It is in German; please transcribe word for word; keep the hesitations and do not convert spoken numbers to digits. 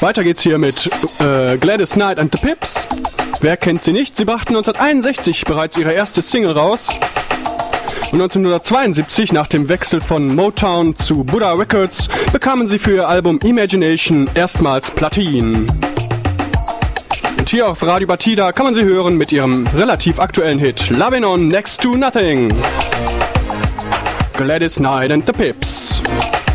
Weiter geht's hier mit äh, Gladys Knight and the Pips. Wer kennt sie nicht? Sie brachten neunzehnhunderteinundsechzig bereits ihre erste Single raus. Und neunzehnhundertzweiundsiebzig, nach dem Wechsel von Motown zu Buddha Records, bekamen sie für ihr Album Imagination erstmals Platin. Und hier auf Radio Batida kann man sie hören mit ihrem relativ aktuellen Hit Lovin' on Next to Nothing. Gladys Knight and the Pips.